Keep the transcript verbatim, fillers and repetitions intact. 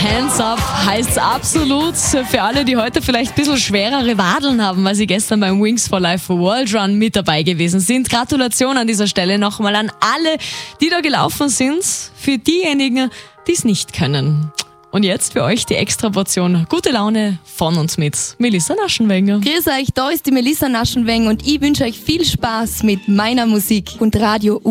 Hands Up heißt absolut für alle, die heute vielleicht ein bisschen schwerere Wadeln haben, weil sie gestern beim Wings for Life World Run mit dabei gewesen sind. Gratulation an dieser Stelle nochmal an alle, die da gelaufen sind. Für diejenigen, die es nicht können. Und jetzt für euch die Extraportion gute Laune von uns mit Melissa Naschenwenger. Grüß euch, da ist die Melissa Naschenwenger und ich wünsche euch viel Spaß mit meiner Musik und Radio